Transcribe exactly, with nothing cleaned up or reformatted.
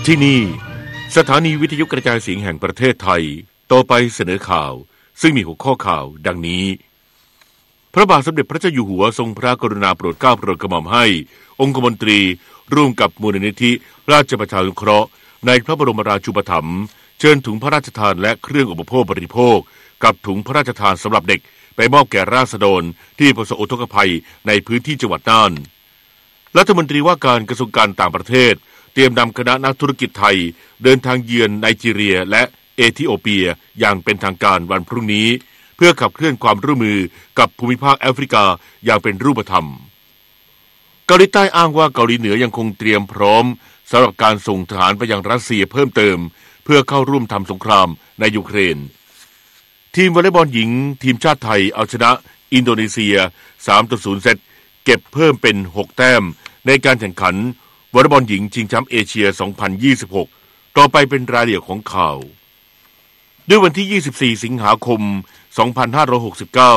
ที่นี่สถานีวิทยุกระจายเสียงแห่งประเทศไทยต่อไปเสนอข่าวซึ่งมีหัวข้อข่าวดังนี้พระบาทสมเด็จพระเจ้าอยู่หัวทรงพระกรุณาโปรดเกล้าโปรดกระหม่อมให้องคมนตรีร่วมกับมูลนิธิราชประชานุเคราะห์ในพระบรมราชูปถัมภ์เชิญถุงพระราชทานและเครื่องอุปโภคบริโภคกับถุงพระราชทานสำหรับเด็กไปมอบแก่ราษฎรที่ประสบอุทกภัยในพื้นที่จังหวัดน่านรัฐมนตรีว่าการกระทรวงการต่างประเทศเตรียมนำคณะนักธุรกิจไทยเดินทางเยือนไนจีเรียและเอธิโอเปียอย่างเป็นทางการวันพรุ่งนี้เพื่อขับเคลื่อนความร่วมมือกับภูมิภาคแอฟริกาอย่างเป็นรูปธรรมเกาหลีใต้อ้างว่าเกาหลีเหนือยังคงเตรียมพร้อมสำหรับการส่งทหารไปยังรัสเซียเพิ่มเติมเพื่อเข้าร่วมทำสงครามในยูเครนทีมวอลเลย์บอลหญิงทีมชาติไทยเอาชนะอินโดนีเซีย สามต่อศูนย์ เซตเก็บเพิ่มเป็นหกแต้มในการแข่งขันวอลเลย์บอลหญิงชิงแชมป์เอเชีย สองพันยี่สิบหก ต่อไปเป็นรายละเอียดของข่าวด้วยวันที่ ยี่สิบสี่ สิงหาคม สองพันห้าร้อยหกสิบเก้า